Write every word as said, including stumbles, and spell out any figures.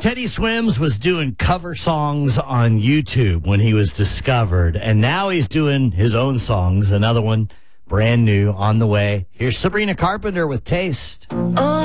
Teddy Swims was doing cover songs on YouTube when he was discovered, and now he's doing his own songs. Another one, brand new, on the way. Here's Sabrina Carpenter with Taste. Oh.